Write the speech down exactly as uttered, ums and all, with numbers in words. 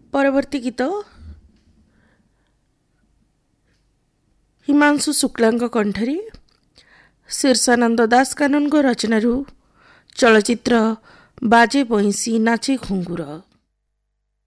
परवर्ती गीत हिमांशु शुक्लांक कंठरी शीर्षानंद दास कानून रचना चलचित्र बाजे बइंसी नाचे घुंगुर।